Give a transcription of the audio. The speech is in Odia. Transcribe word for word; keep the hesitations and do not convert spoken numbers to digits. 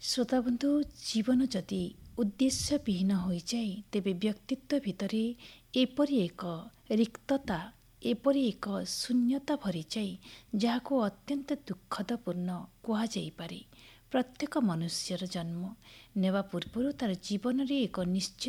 ଶ୍ରୋତାବନ୍ଧୁ, ଜୀବନ ଯଦି ଉଦ୍ଦେଶ୍ୟବିହୀନ ହୋଇଯାଏ ତେବେ ବ୍ୟକ୍ତିତ୍ୱ ଭିତରେ ଏପରି ଏକ ରିକ୍ତତା, ଏପରି ଏକ ଶୂନ୍ୟତା ଭରିଯାଏ ଯାହାକୁ ଅତ୍ୟନ୍ତ ଦୁଃଖଦପୂର୍ଣ୍ଣ କୁହାଯାଇପାରେ। ପ୍ରତ୍ୟେକ ମନୁଷ୍ୟର ଜନ୍ମ ନେବା ପୂର୍ବରୁ ତାର ଜୀବନରେ ଏକ ନିଶ୍ଚିତ